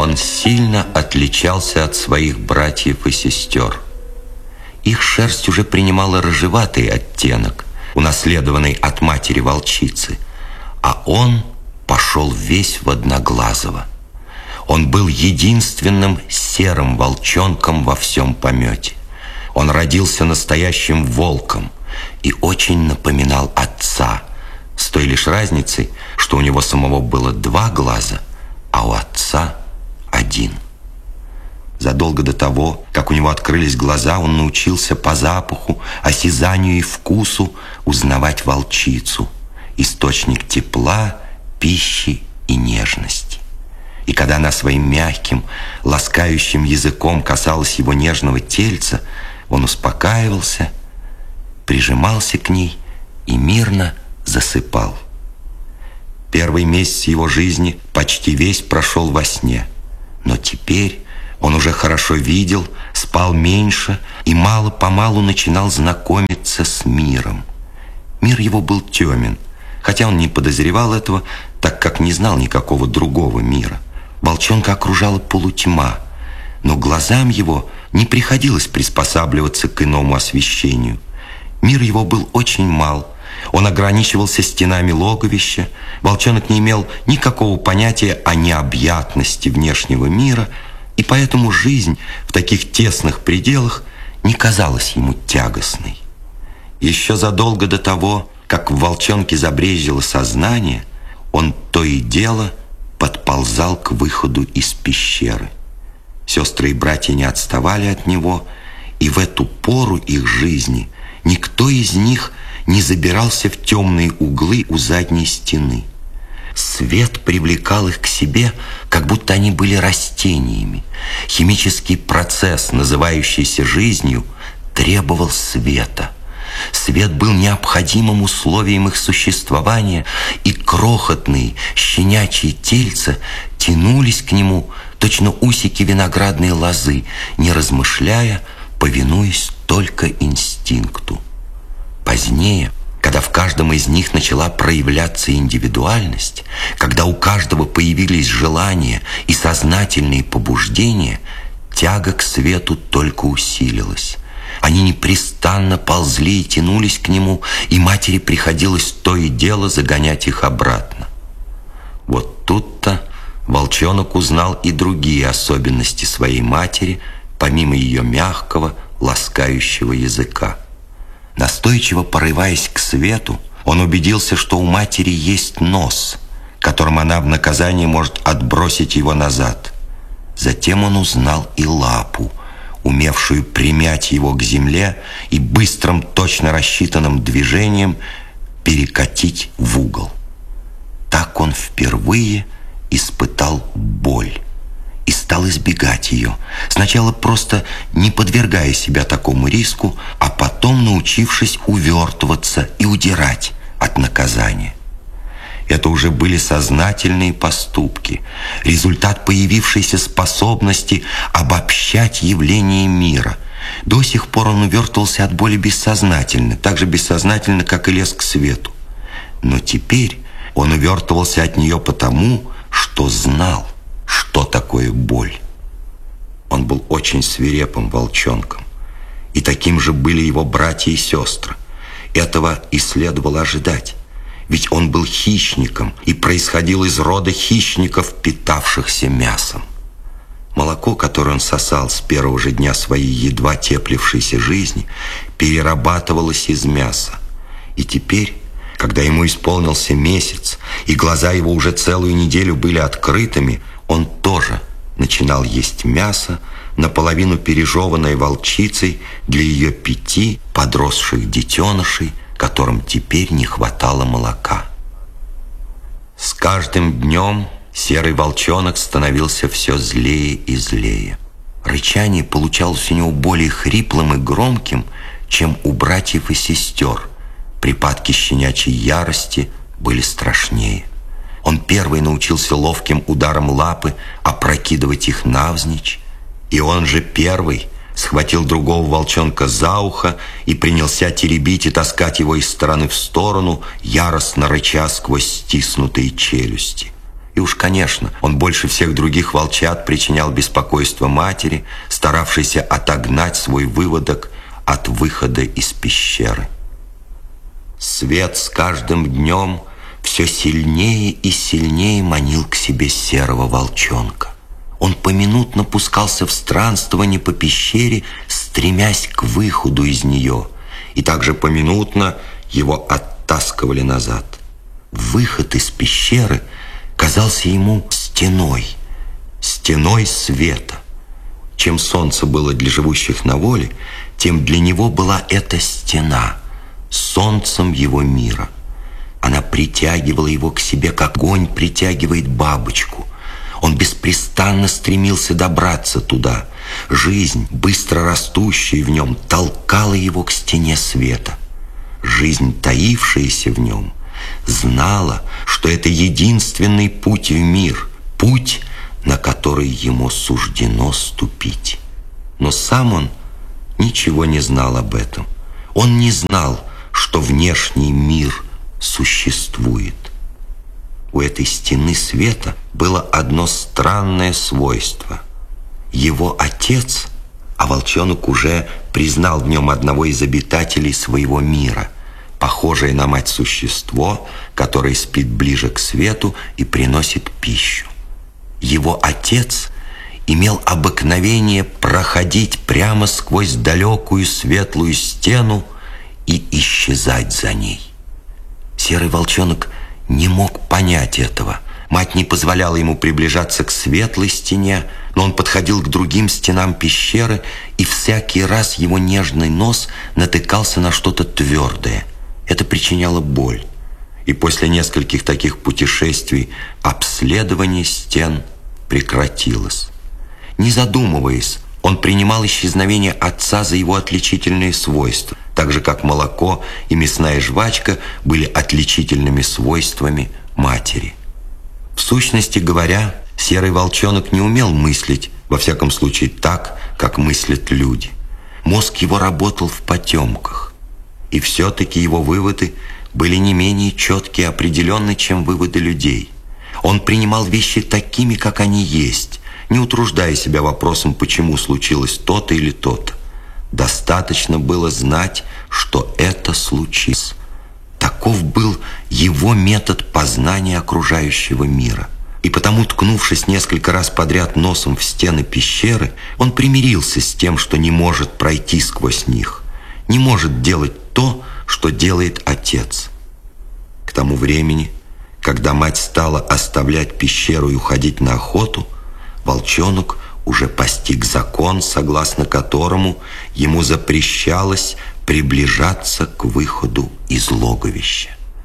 Он сильно отличался от своих братьев и сестер. Их шерсть уже принимала рыжеватый оттенок, унаследованный от матери-волчицы, а он пошел весь в одноглазого. Он был единственным серым волчонком во всем помете. Он родился настоящим волком и очень напоминал отца, с той лишь разницей, что у него самого было 2 глаза, а у отца 1. Задолго до того, как у него открылись глаза, он научился по запаху, осязанию и вкусу узнавать волчицу, источник тепла, пищи и нежности. И когда она своим мягким, ласкающим языком касалась его нежного тельца, он успокаивался, прижимался к ней и мирно засыпал. Первый месяц его жизни почти весь прошел во сне, но теперь он уже хорошо видел, спал меньше и мало-помалу начинал знакомиться с миром. Мир его был темен, хотя он не подозревал этого, так как не знал никакого другого мира. Волчонка окружала полутьма, но глазам его не приходилось приспосабливаться к иному освещению. Мир его был очень мал, он ограничивался стенами логовища. Волчонок не имел никакого понятия о необъятности внешнего мира, и поэтому жизнь в таких тесных пределах не казалась ему тягостной. Еще задолго до того, как в волчонке забрежило сознание, он то и дело подползал к выходу из пещеры. Сестры и братья не отставали от него, и в эту пору их жизни никто из них не забирался в темные углы у задней стены. Свет привлекал их к себе, как будто они были растениями. Химический процесс, называющийся жизнью, требовал света. Свет был необходимым условием их существования, и крохотные щенячьи тельца тянулись к нему, точно усики виноградной лозы, не размышляя, повинуясь только инстинкту. Позднее, когда в каждом из них начала проявляться индивидуальность, когда у каждого появились желания и сознательные побуждения, тяга к свету только усилилась. Они непрестанно ползли и тянулись к нему, и матери приходилось то и дело загонять их обратно. Вот тут-то волчонок узнал и другие особенности своей матери, помимо ее мягкого, ласкающего языка. Настойчиво порываясь к свету, он убедился, что у матери есть нос, которым она в наказание может отбросить его назад. Затем он узнал и лапу, умевшую примять его к земле и быстрым, точно рассчитанным движением перекатить в угол. Так он впервые испытал боль и стал избегать ее, сначала просто не подвергая себя такому риску, а потом научившись увертываться и удирать от наказания. Это уже были сознательные поступки, результат появившейся способности обобщать явления мира. До сих пор он увертывался от боли бессознательно, так же бессознательно, как и лез к свету. Но теперь он увертывался от нее потому, что знал, что такое боль. Он был очень свирепым волчонком, и таким же были его братья и сестры. Этого и следовало ожидать, ведь он был хищником и происходил из рода хищников, питавшихся мясом. Молоко, которое он сосал с первого же дня своей едва теплившейся жизни, перерабатывалось из мяса. И теперь, когда ему исполнился месяц, и глаза его уже целую неделю были открытыми, он тоже начинал есть мясо, наполовину пережеванное волчицей для ее 5 подросших детенышей, которым теперь не хватало молока. С каждым днем серый волчонок становился все злее и злее. Рычание получалось у него более хриплым и громким, чем у братьев и сестер. Припадки щенячьей ярости были страшнее. Он первый научился ловким ударом лапы опрокидывать их навзничь, и он же первый схватил другого волчонка за ухо и принялся теребить и таскать его из стороны в сторону, яростно рыча сквозь стиснутые челюсти. И уж, конечно, он больше всех других волчат причинял беспокойство матери, старавшейся отогнать свой выводок от выхода из пещеры. Свет с каждым днем все сильнее и сильнее манил к себе серого волчонка. Он поминутно пускался в странствование по пещере, стремясь к выходу из нее, и также поминутно его оттаскивали назад. Выход из пещеры казался ему стеной света. Чем солнце было для живущих на воле, тем для него была эта стена солнцем его мира. Она притягивала его к себе, как огонь притягивает бабочку. Он беспрестанно стремился добраться туда. Жизнь, быстро растущая в нем, толкала его к стене света. Жизнь, таившаяся в нем, знала, что это единственный путь в мир, путь, на который ему суждено ступить. Но сам он ничего не знал об этом. Он не знал, что внешний мир существует. У этой стены света было одно странное свойство. Его отец, а волчонок уже признал в нем одного из обитателей своего мира, похожее на мать существо, которое спит ближе к свету и приносит пищу. Его отец имел обыкновение проходить прямо сквозь далекую светлую стену и исчезать за ней. Серый волчонок не мог понять этого. Мать не позволяла ему приближаться к светлой стене, но он подходил к другим стенам пещеры, и всякий раз его нежный нос натыкался на что-то твердое. Это причиняло боль. И после нескольких таких путешествий обследование стен прекратилось. Не задумываясь, он принимал исчезновение отца за его отличительные свойства, так же как молоко и мясная жвачка были отличительными свойствами матери. В сущности говоря, серый волчонок не умел мыслить, во всяком случае так, как мыслят люди. Мозг его работал в потемках, и все-таки его выводы были не менее четкие и определенны, чем выводы людей. Он принимал вещи такими, как они есть, не утруждая себя вопросом, почему случилось то-то или то-то. Достаточно было знать, что это случилось. Таков был его метод познания окружающего мира. И потому, ткнувшись несколько раз подряд носом в стены пещеры, он примирился с тем, что не может пройти сквозь них, не может делать то, что делает отец. К тому времени, когда мать стала оставлять пещеру и уходить на охоту, волчонок уже постиг закон, согласно которому ему запрещалось приближаться к выходу из логовища.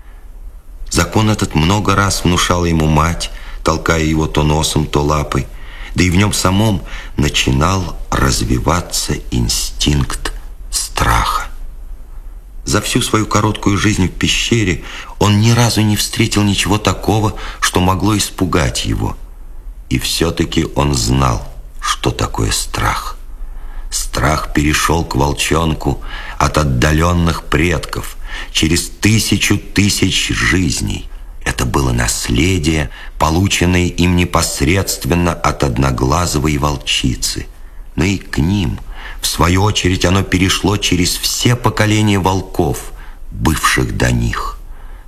Закон этот много раз внушала ему мать, толкая его то носом, то лапой, да и в нем самом начинал развиваться инстинкт страха. За всю свою короткую жизнь в пещере он ни разу не встретил ничего такого, что могло испугать его. И все-таки он знал, что такое страх. Страх перешел к волчонку от отдаленных предков через 1000 тысяч жизней. Это было наследие, полученное им непосредственно от одноглазовой волчицы. Но и к ним, в свою очередь, оно перешло через все поколения волков, бывших до них.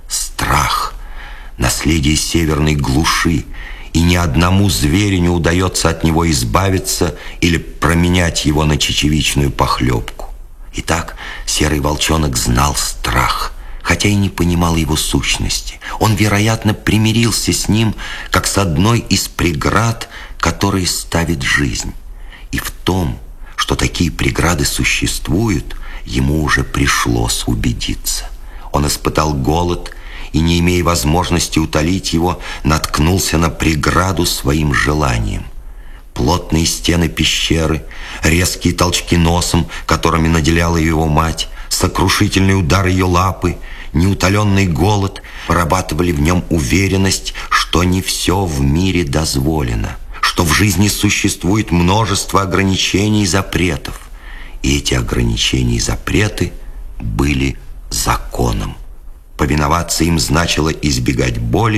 Страх – наследие северной глуши, и ни одному зверю не удается от него избавиться или променять его на чечевичную похлебку. Итак, серый волчонок знал страх, хотя и не понимал его сущности. Он, вероятно, примирился с ним, как с одной из преград, которые ставит жизнь. И в том, что такие преграды существуют, ему уже пришлось убедиться. Он испытал голод и, не имея возможности утолить его, наткнулся на преграду своим желанием. Плотные стены пещеры, резкие толчки носом, которыми наделяла его мать, сокрушительный удар ее лапы, неутоленный голод вырабатывали в нем уверенность, что не все в мире дозволено, что в жизни существует множество ограничений и запретов. И эти ограничения и запреты были законом. Повиноваться им значило избегать боли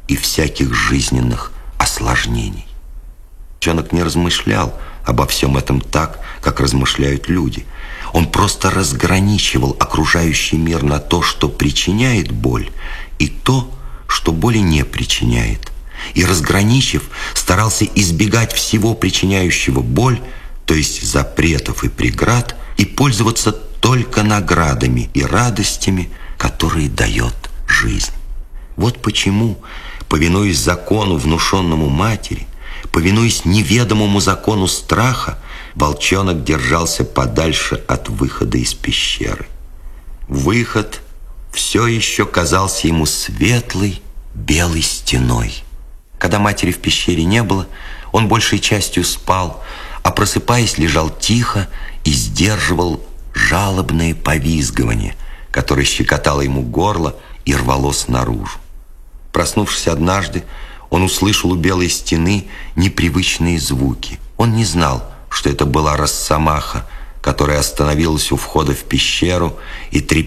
и всяких жизненных осложнений. Волчонок не размышлял обо всем этом так, как размышляют люди. Он просто разграничивал окружающий мир на то, что причиняет боль, и то, что боли не причиняет. И, разграничив, старался избегать всего причиняющего боль, то есть запретов и преград, и пользоваться только наградами и радостями, которые дает жизнь. Вот почему, повинуясь закону, внушенному матери, повинуясь неведомому закону страха, волчонок держался подальше от выхода из пещеры. Выход все еще казался ему светлой, белой стеной. Когда матери в пещере не было, он большей частью спал, а просыпаясь, лежал тихо и сдерживал жалобное повизгивание, которое щекотало ему горло и рвалось наружу. Проснувшись однажды, он услышал у белой стены непривычные звуки. Он не знал, что это была росомаха, которая остановилась у входа в пещеру и трепетала